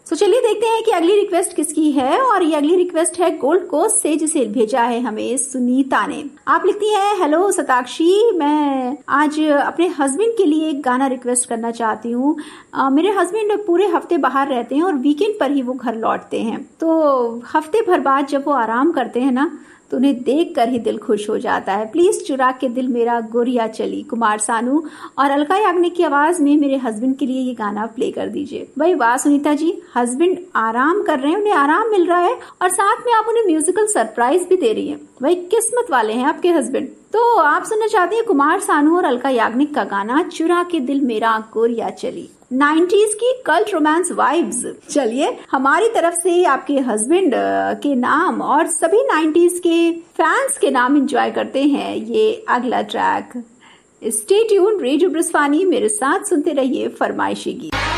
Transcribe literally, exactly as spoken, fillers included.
तो चलिए देखते हैं कि अगली रिक्वेस्ट किसकी है। और ये अगली रिक्वेस्ट है गोल्ड कोस्ट से, जिसे भेजा है हमें सुनीता ने। आप लिखती हैं, हेलो सताक्षी, मैं आज अपने हस्बैंड के लिए एक गाना रिक्वेस्ट करना चाहती हूँ। मेरे हस्बैंड पूरे हफ्ते बाहर रहते हैं और वीकेंड पर ही वो घर लौटते हैं। तो हफ्ते भर बाद जब वो आराम करते हैं ना, तो उन्हें देख कर ही दिल खुश हो जाता है। प्लीज चुरा के दिल मेरा गोरिया चली, कुमार सानू और अलका याग्निक की आवाज में मेरे हस्बैंड के लिए ये गाना प्ले कर दीजिए। भाई वाह सुनीता जी, हस्बैंड आराम कर रहे हैं, उन्हें आराम मिल रहा है और साथ में आप उन्हें म्यूजिकल सरप्राइज भी दे रही हैं। भाई किस्मत वाले हैं आपके हस्बैंड। तो आप सुनना चाहते हैं कुमार सानू और अलका याग्निक का गाना चुरा के दिल मेरा गोरिया चली, नाइंटीज़ की कल्ट रोमांस वाइब्स। चलिए हमारी तरफ से आपके हस्बैंड के नाम और सभी नाइंटीज़ के फैंस के नाम एंजॉय करते हैं ये अगला ट्रैक। स्टे ट्यून्ड, रेडियो ब्रिस्वानी, मेरे साथ सुनते रहिए फरमाइशी गीत।